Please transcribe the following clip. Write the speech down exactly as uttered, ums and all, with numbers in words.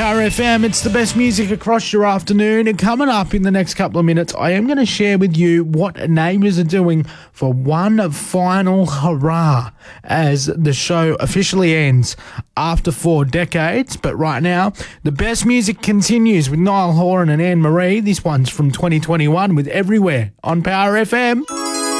Power F M. It's the best music across your afternoon. And coming up in the next couple of minutes, I am going to share with you what neighbours are doing for one final hurrah as the show officially ends after four decades. But right now, the best music continues with Niall Horan and Anne Marie. This one's from twenty twenty-one with Everywhere on Power F M.